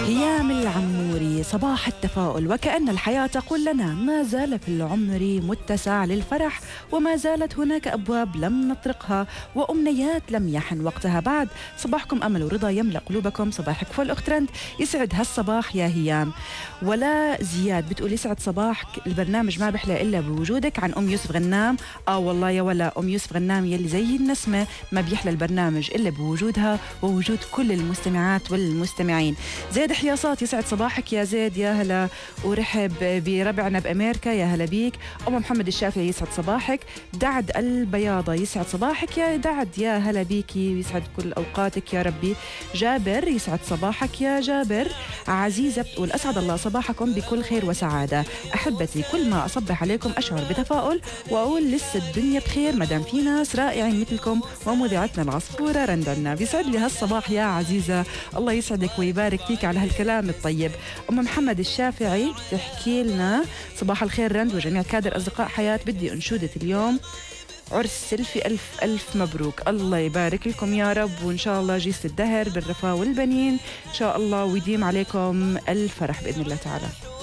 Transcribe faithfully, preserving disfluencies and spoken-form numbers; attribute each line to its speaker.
Speaker 1: هيام العموري، صباح التفاؤل، وكأن الحياة تقول لنا ما زال في العمر متسع للفرح، وما زالت هناك أبواب لم نطرقها وأمنيات لم يحن وقتها بعد. صباحكم أمل ورضا يملأ قلوبكم. صباحك فل أخت ترند، يسعد هالصباح يا هيام. ولا زياد بتقول يسعد صباحك، البرنامج ما بحلى إلا بوجودك، عن أم يوسف غنام. آه والله يا ولا أم يوسف غنام يلي زي النسمة ما بيحلى البرنامج إلا بوجودها ووجود كل المستمعات والمستمعين. زيد حياصات، يسعد صباحك يا زيد، يا هلا ورحب بربعنا بأمريكا، يا هلا بيك. أم محمد الشافعي، يسعد صباحك. دعد البياضة، يسعد صباحك يا دعد، يا هلا بيكي، يسعد كل أوقاتك يا ربي. جابر، يسعد صباحك يا جابر. عزيزة بتقول أسعد الله صباحكم بكل خير وسعادة أحبتي، كل ما أصبح عليكم أشعر بتفاؤل وأقول لسه الدنيا بخير مدام في ناس رائعين مثلكم ومذيعتنا العصفورة رندنا. بيسعد لي هالصباح يا عزيزة، الله يسعدك ويبارك فيك على هالكلام الطيب. أم محمد الشافعي تحكي لنا صباح الخير رند وجميع كادر أصدقاء حياة، بدي أنشودة اليوم عرس سلفي، ألف ألف مبروك. الله يبارك لكم يا رب، وإن شاء الله جيس الدهر بالرفاه والبنين إن شاء الله، ويديم عليكم الفرح بإذن الله تعالى.